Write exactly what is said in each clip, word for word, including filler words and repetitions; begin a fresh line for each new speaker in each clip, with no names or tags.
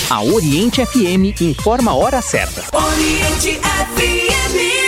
A Oriente F M informa a hora certa.
Oriente F M.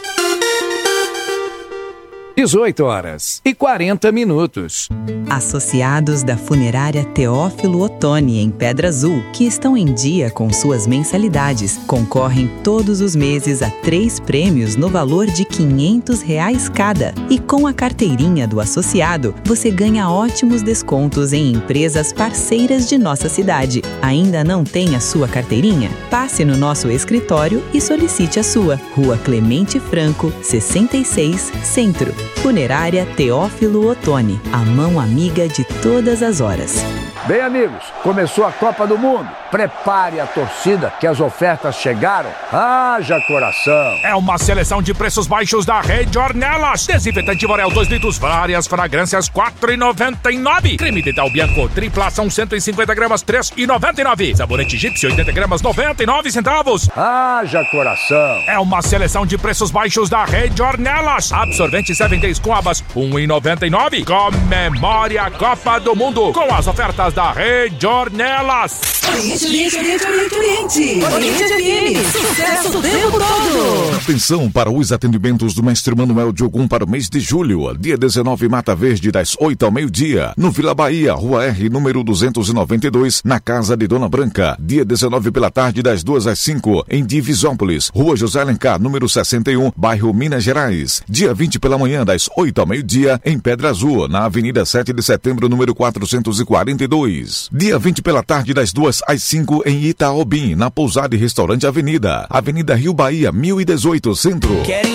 dezoito horas e quarenta minutos.
Associados da Funerária Teófilo Otoni, em Pedra Azul, que estão em dia com suas mensalidades, concorrem todos os meses a três prêmios no valor de quinhentos reais cada. E com a carteirinha do associado, você ganha ótimos descontos em empresas parceiras de nossa cidade. Ainda não tem a sua carteirinha? Passe no nosso escritório e solicite a sua. Rua Clemente Franco, sessenta e seis, Centro. Funerária Teófilo Otoni, a mão amiga de todas as horas.
Bem, amigos, começou a Copa do Mundo. Prepare a torcida que as ofertas chegaram. Haja coração!
É uma seleção de preços baixos da Rede Ornelas. Desinfetante Vorel dois litros, várias fragrâncias quatro reais e noventa e nove centavos. Creme Dental Bianco, tripla ação cento e cinquenta gramas, três reais e noventa e nove centavos. Sabonete Gipsy, oitenta gramas, noventa e nove centavos.
Haja coração!
É uma seleção de preços baixos da Rede Ornelas. Absorvente sete Days com abas, um real e noventa e nove centavos. Comemore a Copa do Mundo com as ofertas da Rede Ornelas.
Oriente, Oriente, Oriente, Oriente, Oriente. Oriente F M. Sucesso o tempo todo.
Atenção para os atendimentos do mestre Manuel Diogum para o mês de julho. Dia dezenove, Mata Verde, das oito ao meio-dia. No Vila Bahia, Rua R, número duzentos e noventa e dois, na Casa de Dona Branca. Dia dezenove pela tarde, das duas às cinco, em Divisópolis. Rua José Alencar, número sessenta e um, bairro Minas Gerais. Dia vinte pela manhã, das oito ao meio-dia, em Pedra Azul, na Avenida sete de setembro, número quatrocentos e quarenta e dois. Dia vinte pela tarde, das duas às cinco, em Itaobim, na Pousada e Restaurante Avenida. Avenida Rio Bahia, mil e dezoito, Centro.